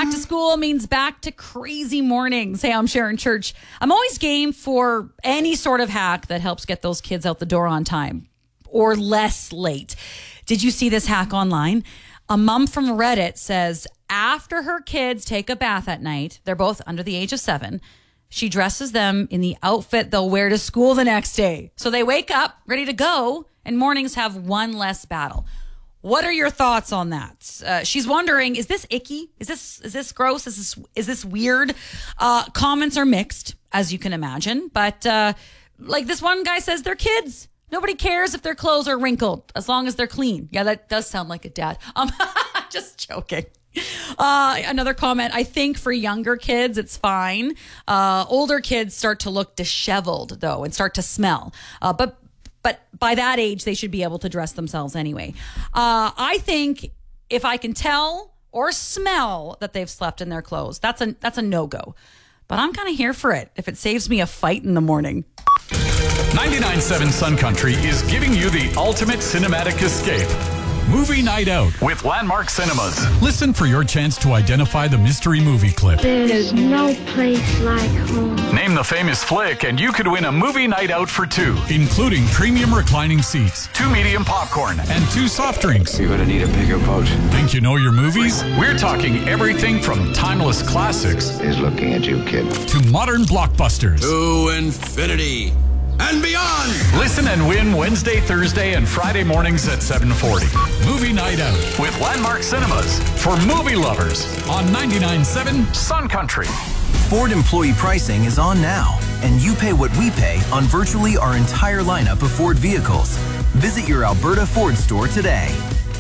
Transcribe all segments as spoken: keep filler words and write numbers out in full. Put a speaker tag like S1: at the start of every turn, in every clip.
S1: Back to school means back to crazy mornings. Hey, I'm Sharon Church. I'm always game for any sort of hack that helps get those kids out the door on time or less late. Did you see this hack online? A mom from Reddit says after her kids take a bath at night, they're both under the age of seven, she dresses them in the outfit they'll wear to school the next day. So they wake up ready to go and mornings have one less battle. What are your thoughts on that? Uh, she's wondering, is this icky? Is this is this gross? Is this is this weird? Uh, comments are mixed, as you can imagine. But uh, like this one guy says, they're kids. Nobody cares if their clothes are wrinkled as long as they're clean. Yeah, that does sound like a dad. Um, just joking. Uh, another comment, I think for younger kids, it's fine. Uh, older kids start to look disheveled, though, and start to smell. Uh, but But by that age, they should be able to dress themselves anyway. Uh, I think if I can tell or smell that they've slept in their clothes, that's a that's a no-go. But I'm kind of here for it if it saves me a fight in the morning.
S2: ninety-nine point seven Sun Country is giving you the ultimate cinematic escape. Movie Night Out with Landmark Cinemas. Listen for your chance to identify the mystery movie clip.
S3: There's no place like home.
S2: Name the famous flick and you could win a movie night out for two, including premium reclining seats, two medium popcorn, and two soft drinks.
S4: You're gonna need a bigger boat.
S2: Think you know your movies? We're talking everything from timeless classics
S4: He's looking at you, kid.
S2: to modern blockbusters.
S5: To infinity and beyond.
S2: Listen and win Wednesday, Thursday, and Friday mornings at seven forty. Movie Night Out with Landmark Cinemas for movie lovers on ninety-nine point seven Sun Country.
S6: Ford employee pricing is on now, and you pay what we pay on virtually our entire lineup of Ford vehicles. Visit your Alberta Ford store today.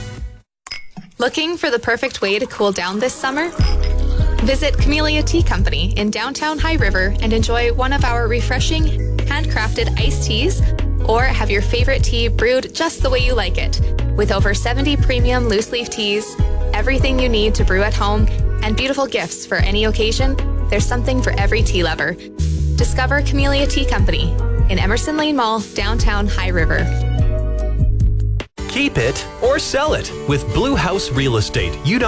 S7: Looking for the perfect way to cool down this summer? Visit Camellia Tea Company in downtown High River and enjoy one of our refreshing, handcrafted iced teas, or have your favorite tea brewed just the way you like it. With over seventy premium loose leaf teas, everything you need to brew at home, and beautiful gifts for any occasion, there's something for every tea lover. Discover Camellia Tea Company in Emerson Lane Mall, downtown High River.
S8: Keep it or sell it with Blue House Real Estate. You don't